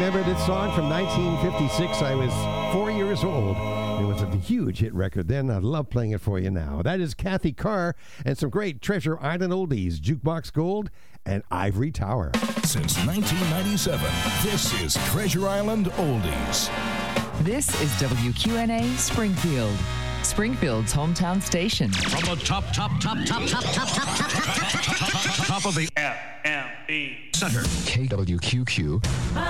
remember this song from 1956. I was 4 years old. It was a huge hit record then. I love playing it for you now. That is Kathy Carr and some great Treasure Island oldies, Jukebox Gold and Ivory Tower. Since 1997, this is Treasure Island Oldies. This is WQNA Springfield, Springfield's hometown station. From the top of the FME Center. KWQQ.